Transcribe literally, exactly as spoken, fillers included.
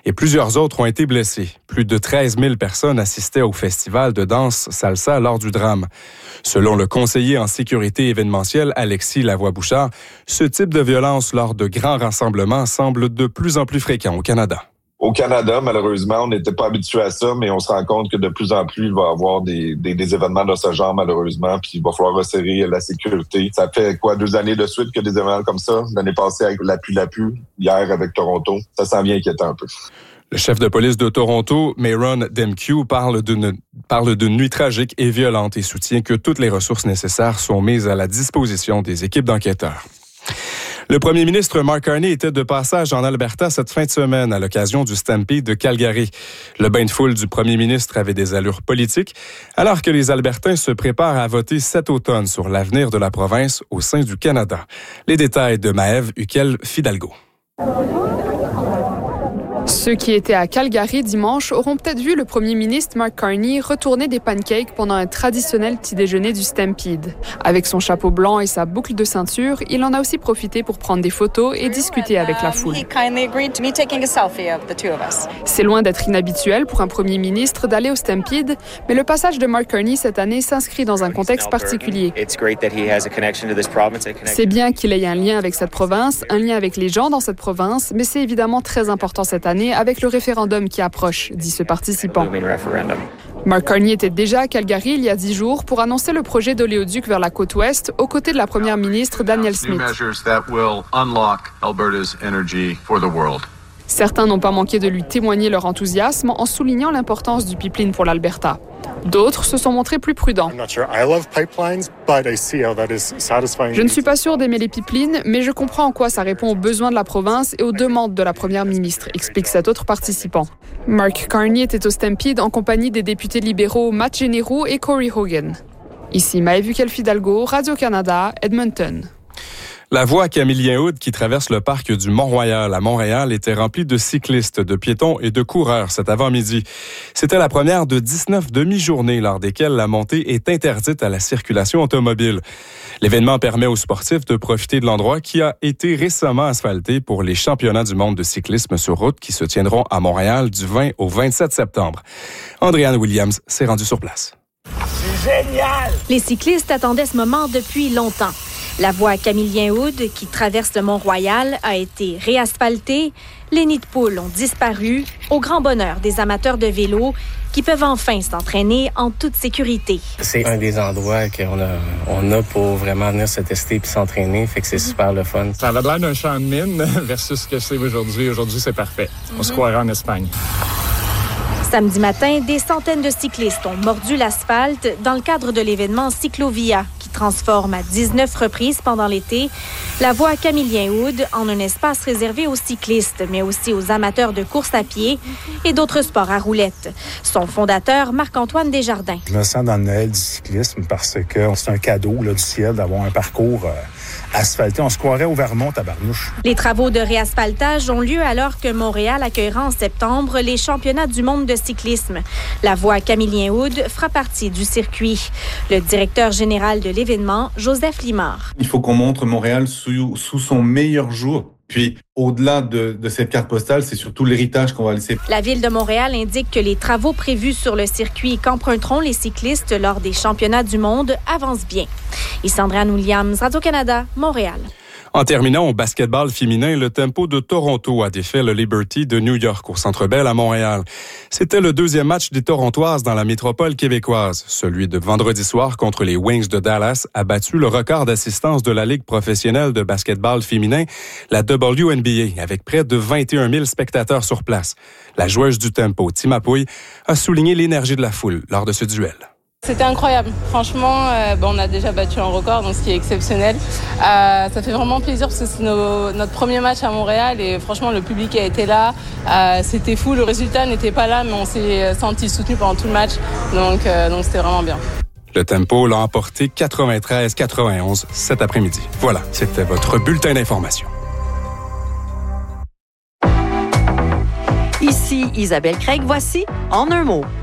et plusieurs autres ont été blessés. Plus de treize mille personnes assistaient au festival de danse salsa lors du drame. Selon le conseiller en sécurité événementielle Alexis Lavoie-Bouchard, ce type de violence lors de grands rassemblements semble de plus en plus fréquent au Canada. Au Canada, malheureusement, on n'était pas habitué à ça, mais on se rend compte que de plus en plus, il va y avoir des, des, des événements de ce genre, malheureusement, puis il va falloir resserrer la sécurité. Ça fait quoi, deux années de suite que des événements comme ça? L'année passée avec l'appui-l'appui, hier avec Toronto. Ça s'en vient inquiétant un peu. Le chef de police de Toronto, Mayron Demkiw, parle d'une, parle d'une nuit tragique et violente et soutient que toutes les ressources nécessaires sont mises à la disposition des équipes d'enquêteurs. Le premier ministre Mark Carney était de passage en Alberta cette fin de semaine à l'occasion du Stampede de Calgary. Le bain de foule du premier ministre avait des allures politiques, alors que les Albertains se préparent à voter cet automne sur l'avenir de la province au sein du Canada. Les détails de Maëve Huquel-Fidalgo. Ceux qui étaient à Calgary dimanche auront peut-être vu le premier ministre Mark Carney retourner des pancakes pendant un traditionnel petit déjeuner du Stampede. Avec son chapeau blanc et sa boucle de ceinture, il en a aussi profité pour prendre des photos et discuter avec la foule. C'est loin d'être inhabituel pour un premier ministre d'aller au Stampede, mais le passage de Mark Carney cette année s'inscrit dans un contexte particulier. C'est bien qu'il ait un lien avec cette province, un lien avec les gens dans cette province, mais c'est évidemment très important cette année avec le référendum qui approche, dit ce participant. Mark Carney était déjà à Calgary il y a dix jours pour annoncer le projet d'oléoduc vers la côte ouest aux côtés de la première ministre Danielle Smith. Certains n'ont pas manqué de lui témoigner leur enthousiasme en soulignant l'importance du pipeline pour l'Alberta. D'autres se sont montrés plus prudents. Je ne suis pas sûr d'aimer les pipelines, mais je comprends en quoi ça répond aux besoins de la province et aux demandes de la première ministre, explique cet autre participant. Mark Carney était au Stampede en compagnie des députés libéraux Matt Généraux et Corey Hogan. Ici Maëve Huquel-Fidalgo, Radio-Canada, Edmonton. La voie Camillien-Houde qui traverse le parc du Mont-Royal à Montréal était remplie de cyclistes, de piétons et de coureurs cet avant-midi. C'était la première de dix-neuf demi-journées lors desquelles la montée est interdite à la circulation automobile. L'événement permet aux sportifs de profiter de l'endroit qui a été récemment asphalté pour les championnats du monde de cyclisme sur route qui se tiendront à Montréal du vingt au vingt-sept septembre. Andréanne Williams s'est rendue sur place. C'est génial! Les cyclistes attendaient ce moment depuis longtemps. La voie Camillien-Houde, qui traverse le Mont-Royal, a été réasphaltée. Les nids de poules ont disparu, au grand bonheur des amateurs de vélo qui peuvent enfin s'entraîner en toute sécurité. C'est un des endroits qu'on a, on a pour vraiment venir se tester puis s'entraîner, fait que c'est super le fun. Ça avait l'air d'un champ de mine versus ce que c'est aujourd'hui. Aujourd'hui, c'est parfait. On mm-hmm. se croirait en Espagne. Samedi matin, des centaines de cyclistes ont mordu l'asphalte dans le cadre de l'événement Cyclovia, qui transforme à dix-neuf reprises pendant l'été la voie Camillien-Houde en un espace réservé aux cyclistes, mais aussi aux amateurs de course à pied et d'autres sports à roulettes. Son fondateur, Marc-Antoine Desjardins. Je me sens dans le Noël du cyclisme parce que c'est un cadeau là, du ciel d'avoir un parcours euh, asphalté. On se croirait au Vermont, tabarnouche. Les travaux de réasphaltage ont lieu alors que Montréal accueillera en septembre les championnats du monde de cyclisme. La voie Camillien-Houde fera partie du circuit. Le directeur général de l'événement, Joseph Limard. Il faut qu'on montre Montréal sous, sous son meilleur jour. Puis, au-delà de, de cette carte postale, c'est surtout l'héritage qu'on va laisser. La Ville de Montréal indique que les travaux prévus sur le circuit qu'emprunteront les cyclistes lors des championnats du monde avancent bien. Ici Andréanne Williams, Radio-Canada, Montréal. En terminant au basketball féminin, le Tempo de Toronto a défait le Liberty de New York au Centre Bell à Montréal. C'était le deuxième match des Torontoises dans la métropole québécoise. Celui de vendredi soir contre les Wings de Dallas a battu le record d'assistance de la Ligue professionnelle de basketball féminin, la W N B A, avec près de vingt et un mille spectateurs sur place. La joueuse du Tempo, Tima Pouille, a souligné l'énergie de la foule lors de ce duel. C'était incroyable. Franchement, euh, bon, on a déjà battu un record, donc ce qui est exceptionnel. Euh, ça fait vraiment plaisir parce que c'est nos, notre premier match à Montréal et franchement, le public a été là. Euh, c'était fou. Le résultat n'était pas là, mais on s'est senti soutenu pendant tout le match. Donc, euh, donc c'était vraiment bien. Le Tempo l'a emporté quatre-vingt-treize à quatre-vingt-onze cet après-midi. Voilà, c'était votre bulletin d'information. Ici Isabelle Craig, voici En un mot.